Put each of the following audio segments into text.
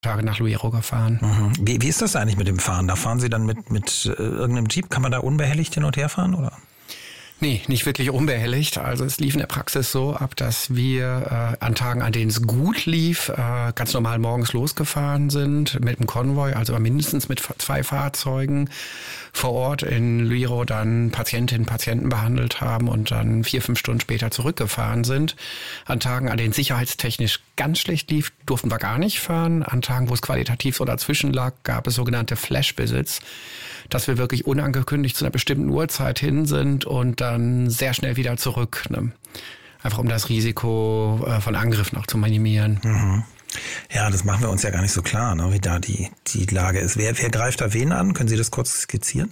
Tage nach Luiro gefahren. Mhm. Wie ist das eigentlich mit dem Fahren? Da fahren Sie dann mit irgendeinem Jeep? Kann man da unbehelligt hin und her fahren, oder? Nee, nicht wirklich unbehelligt. Also es lief in der Praxis so ab, dass wir an Tagen, an denen es gut lief, ganz normal morgens losgefahren sind mit einem Konvoi, also mindestens mit 2 Fahrzeugen vor Ort in Luiro dann Patientinnen und Patienten behandelt haben und dann 4-5 Stunden später zurückgefahren sind. An Tagen, an denen sicherheitstechnisch ganz schlecht lief, durften wir gar nicht fahren. An Tagen, wo es qualitativ so dazwischen lag, gab es sogenannte Flash-Visits, dass wir wirklich unangekündigt zu einer bestimmten Uhrzeit hin sind und dann sehr schnell wieder zurück. Ne? Einfach um das Risiko von Angriffen auch zu minimieren. Mhm. Ja, das machen wir uns ja gar nicht so klar, ne, wie da die Lage ist. Wer greift da wen an? Können Sie das kurz skizzieren?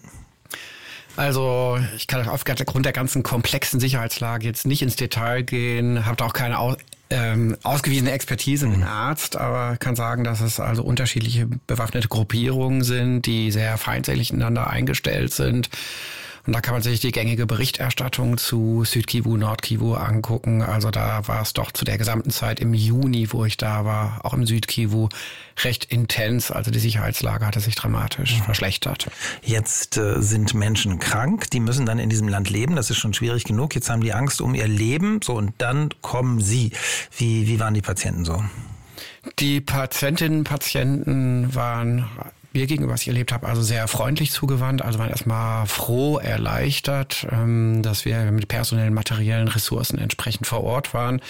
Also ich kann aufgrund der ganzen komplexen Sicherheitslage jetzt nicht ins Detail gehen, habe da auch keine ausgewiesene Expertise, bin Arzt, aber kann sagen, dass es also unterschiedliche bewaffnete Gruppierungen sind, die sehr feindselig ineinander eingestellt sind. Und da kann man sich die gängige Berichterstattung zu Südkivu, Nordkivu angucken. Also da war es doch zu der gesamten Zeit im Juni, wo ich da war, auch im Südkivu, recht intens. Also die Sicherheitslage hatte sich dramatisch verschlechtert. Jetzt sind Menschen krank, die müssen dann in diesem Land leben. Das ist schon schwierig genug. Jetzt haben die Angst um ihr Leben. So, und dann kommen Sie. Wie waren die Patienten so? Die Patientinnen und Patienten waren mir gegenüber, was ich erlebt habe, also sehr freundlich zugewandt. Also waren erstmal froh, erleichtert, dass wir mit personellen, materiellen Ressourcen entsprechend vor Ort waren.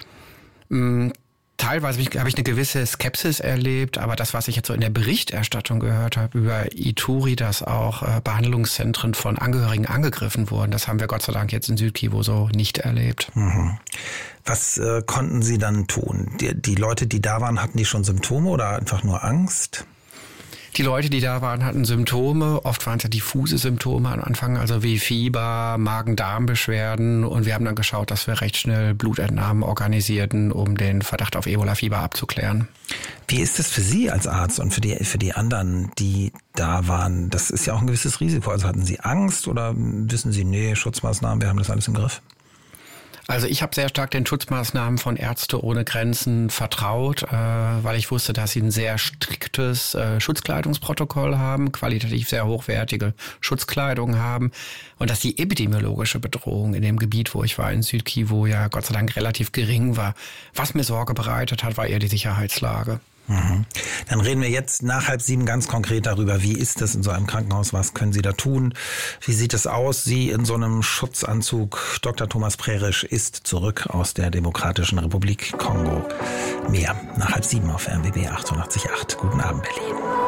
Teilweise habe ich eine gewisse Skepsis erlebt, aber das, was ich jetzt so in der Berichterstattung gehört habe über Ituri, dass auch Behandlungszentren von Angehörigen angegriffen wurden, das haben wir Gott sei Dank jetzt in Südkivu so nicht erlebt. Mhm. Was konnten Sie dann tun? Die Leute, die da waren, hatten die schon Symptome oder einfach nur Angst? Die Leute, die da waren, hatten Symptome. Oft waren es ja diffuse Symptome am Anfang, also wie Fieber, Magen-Darm-Beschwerden. Und wir haben dann geschaut, dass wir recht schnell Blutentnahmen organisierten, um den Verdacht auf Ebola-Fieber abzuklären. Wie ist es für Sie als Arzt und für die anderen, die da waren? Das ist ja auch ein gewisses Risiko. Also hatten Sie Angst oder wissen Sie, nee, Schutzmaßnahmen, wir haben das alles im Griff? Also ich habe sehr stark den Schutzmaßnahmen von Ärzte ohne Grenzen vertraut, weil ich wusste, dass sie ein sehr striktes Schutzkleidungsprotokoll haben, qualitativ sehr hochwertige Schutzkleidung haben und dass die epidemiologische Bedrohung in dem Gebiet, wo ich war, in Südkivu, ja Gott sei Dank relativ gering war. Was mir Sorge bereitet hat, war eher die Sicherheitslage. Mhm. Dann reden wir jetzt nach 6:30 ganz konkret darüber, wie ist das in so einem Krankenhaus, was können Sie da tun, wie sieht es aus, Sie in so einem Schutzanzug. Dr. Thomas Prerisch ist zurück aus der Demokratischen Republik Kongo. Mehr nach 6:30 auf RBB 88.8. Guten Abend, Berlin.